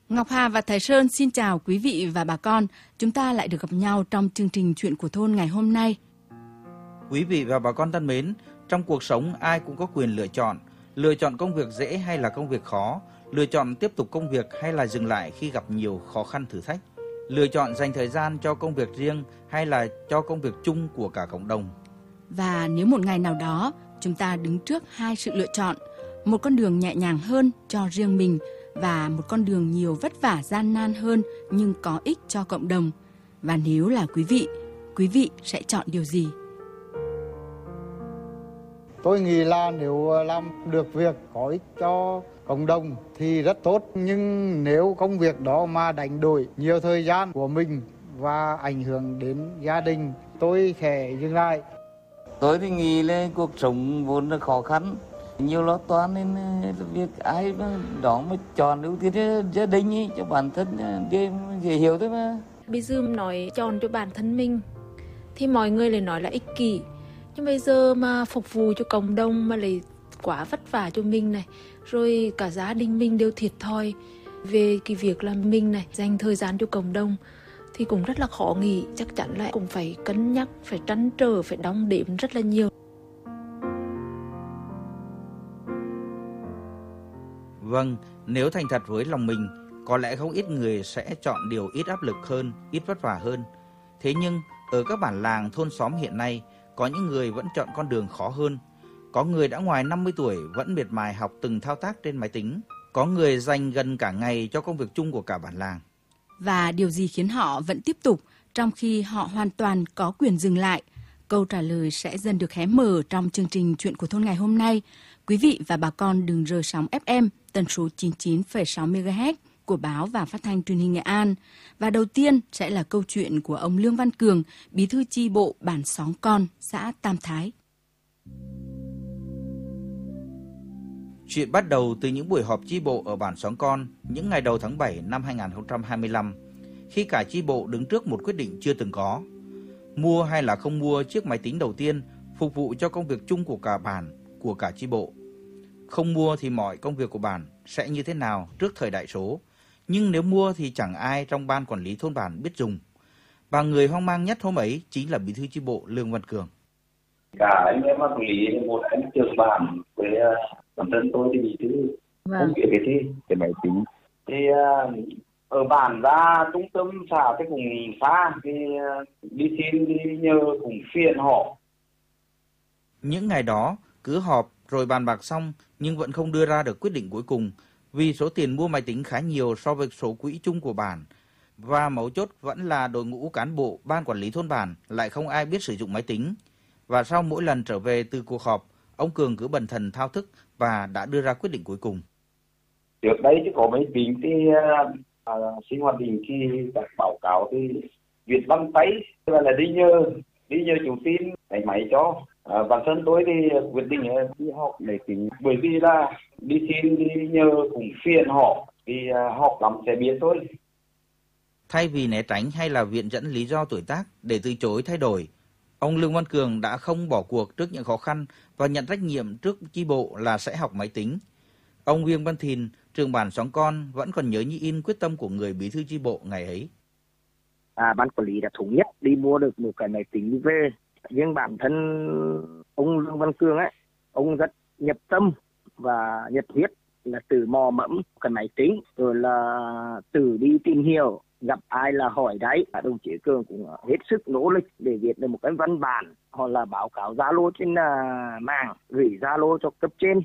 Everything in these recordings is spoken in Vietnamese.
Ngọc Hà và Thái Sơn xin chào quý vị và bà con. Chúng ta lại được gặp nhau trong chương trình Chuyện của thôn ngày hôm nay. Quý vị và bà con thân mến, trong cuộc sống ai cũng có quyền lựa chọn công việc dễ hay là công việc khó, lựa chọn tiếp tục công việc hay là dừng lại khi gặp nhiều khó khăn thử thách, lựa chọn dành thời gian cho công việc riêng hay là cho công việc chung của cả cộng đồng. Và nếu một ngày nào đó chúng ta đứng trước hai sự lựa chọn, một con đường nhẹ nhàng hơn cho riêng mình và một con đường nhiều vất vả gian nan hơn nhưng có ích cho cộng đồng. Và nếu là quý vị sẽ chọn điều gì? Tôi nghĩ là nếu làm được việc có ích cho cộng đồng thì rất tốt. Nhưng nếu công việc đó mà đánh đổi nhiều thời gian của mình và ảnh hưởng đến gia đình, tôi sẽ dừng lại. Tôi thì nghĩ là cuộc sống vốn là khó khăn, nhiều lo toan nên việc ai đó mà chọn ưu tiên cho gia đình ấy, cho bản thân thì dễ hiểu thôi mà. Bây giờ nói chọn cho bản thân mình thì mọi người lại nói là ích kỷ. Nhưng bây giờ mà phục vụ cho cộng đồng mà lại quá vất vả cho mình này, rồi cả gia đình mình đều thiệt thòi về cái việc là mình này dành thời gian cho cộng đồng thì cũng rất là khó nghĩ, chắc chắn là cũng phải cân nhắc, phải trăn trở, phải đong đếm rất là nhiều. Vâng, nếu thành thật với lòng mình, có lẽ không ít người sẽ chọn điều ít áp lực hơn, ít vất vả hơn. Thế nhưng, ở các bản làng, thôn xóm hiện nay, có những người vẫn chọn con đường khó hơn. Có người đã ngoài 50 tuổi vẫn miệt mài học từng thao tác trên máy tính. Có người dành gần cả ngày cho công việc chung của cả bản làng. Và điều gì khiến họ vẫn tiếp tục trong khi họ hoàn toàn có quyền dừng lại? Câu trả lời sẽ dần được hé mở trong chương trình Chuyện của thôn ngày hôm nay. Quý vị và bà con đừng rời sóng FM tần số 99,6 MHz của báo và phát thanh truyền hình Nghệ An. Và đầu tiên sẽ là câu chuyện của ông Lương Văn Cường, bí thư chi bộ bản Xóm Con, xã Tam Thái. Chuyện bắt đầu từ những buổi họp chi bộ ở bản Xóm Con những ngày đầu tháng 7 năm 2025, khi cả chi bộ đứng trước một quyết định chưa từng có. Mua hay là không mua chiếc máy tính đầu tiên phục vụ cho công việc chung của cả bản, của cả chi bộ. Không mua thì mọi công việc của bản sẽ như thế nào trước thời đại số. Nhưng nếu mua thì chẳng ai trong ban quản lý thôn bản biết dùng. Và người hoang mang nhất hôm ấy chính là bí thư chi bộ Lương Văn Cường. Cả anh em quản lý một anh trưởng bản với bản thân tôi thì bí thư không biết cái máy tính. Thì ở bản ra trung tâm xã thì cũng xa, thì đi xin đi nhờ cũng phiền họ. Những ngày đó cứ họp rồi bàn bạc xong nhưng vẫn không đưa ra được quyết định cuối cùng, vì số tiền mua máy tính khá nhiều so với số quỹ chung của bản. Và mấu chốt vẫn là đội ngũ cán bộ ban quản lý thôn bản lại không ai biết sử dụng máy tính. Và sau mỗi lần trở về từ cuộc họp, ông Cường cứ bần thần thao thức và đã đưa ra quyết định cuối cùng. Trước đây chứ có máy tính thì sinh hoạt định kỳ các báo cáo thì viết bằng tay, là đi nhờ chủ tin đánh máy cho. Bản thân tôi thì quyết định đi học máy tính, bởi vì là đi xin đi nhờ cũng phiền họ, thì họ lắm sẽ biết thôi. Thay vì né tránh hay là viện dẫn lý do tuổi tác để từ chối thay đổi, ông Lương Văn Cường đã không bỏ cuộc trước những khó khăn và nhận trách nhiệm trước chi bộ là sẽ học máy tính. Ông Viêng Văn Thìn, trưởng bản Xóm Con vẫn còn nhớ như in quyết tâm của người bí thư chi bộ ngày ấy. Ban quản lý đã thống nhất đi mua được một cái máy tính về. Nhưng bản thân ông Lương Văn Cường ấy, ông rất nhập tâm và nhiệt huyết là từ mò mẫm cái máy tính, rồi là từ đi tìm hiểu, gặp ai là hỏi đấy. Đồng chí Cường cũng hết sức nỗ lực để viết được một cái văn bản hoặc là báo cáo Zalo trên mạng, gửi Zalo cho cấp trên.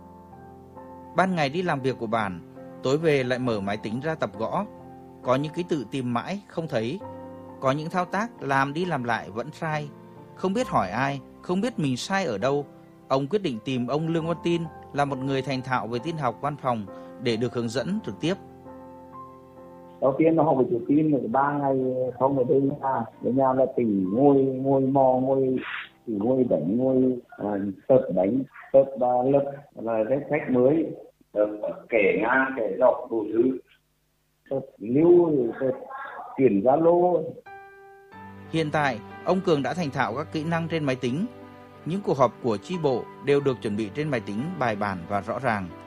Ban ngày đi làm việc của bản, tối về lại mở máy tính ra tập gõ. Có những ký tự tìm mãi không thấy, có những thao tác làm đi làm lại vẫn sai. Không biết hỏi ai, không biết mình sai ở đâu, ông quyết định tìm ông Lương Văn Tin là một người thành thạo về tin học văn phòng để được hướng dẫn trực tiếp. Đầu tiên nó học về chủ tin rồi 3 ngày không ở bên nhà là tỉ ngồi mò ngồi đánh ngồi tập đánh tập lớp là cái cách mới kể ngang kể dọc đủ thứ tập lưu tập chuyển Zalo. Hiện tại ông Cường đã thành thạo các kỹ năng trên máy tính. Những cuộc họp của chi bộ đều được chuẩn bị trên máy tính bài bản và rõ ràng.